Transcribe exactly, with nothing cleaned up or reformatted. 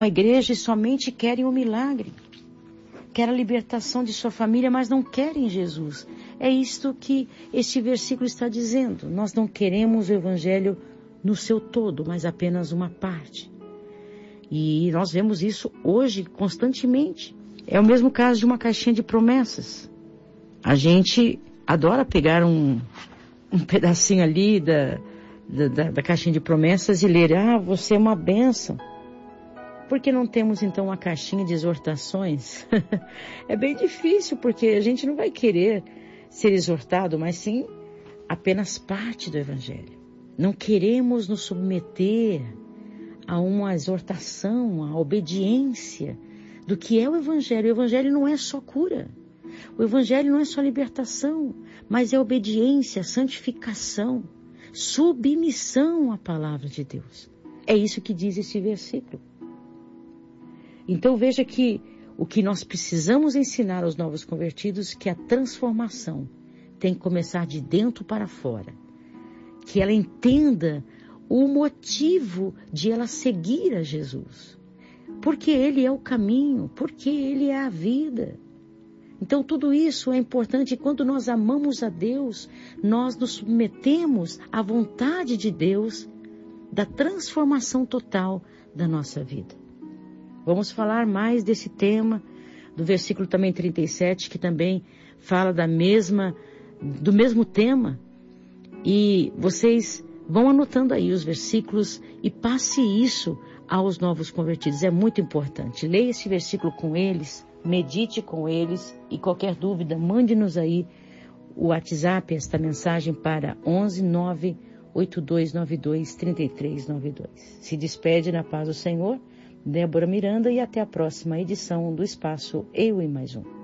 A igreja somente querem um milagre, querem a libertação de sua família, mas não querem Jesus. É isto que este versículo está dizendo. Nós não queremos o evangelho no seu todo, mas apenas uma parte. E nós vemos isso hoje constantemente. É o mesmo caso de uma caixinha de promessas. A gente adora pegar um, um pedacinho ali da, da, da caixinha de promessas e ler, ah, você é uma bênção. Por que não temos então uma caixinha de exortações? É bem difícil, porque a gente não vai querer ser exortado, mas sim apenas parte do evangelho. Não queremos nos submeter a uma exortação, a obediência do que é o evangelho. O evangelho não é só cura. O evangelho não é só libertação, mas é obediência, santificação, submissão à palavra de Deus. É isso que diz esse versículo. Então veja que o que nós precisamos ensinar aos novos convertidos é que a transformação tem que começar de dentro para fora. Que ela entenda o motivo de ela seguir a Jesus. Porque Ele é o caminho, porque Ele é a vida. Então tudo isso é importante. Quando nós amamos a Deus, nós nos submetemos à vontade de Deus da transformação total da nossa vida. Vamos falar mais desse tema, do versículo também trinta e sete, que também fala da mesma, do mesmo tema. E vocês vão anotando aí os versículos e passe isso aos novos convertidos. É muito importante. Leia esse versículo com eles, medite com eles e qualquer dúvida, mande-nos aí o WhatsApp, esta mensagem para onze nove oito dois nove dois três três nove dois. Se despede na paz do Senhor, Débora Miranda, e até a próxima edição do Espaço Eu e Mais Um.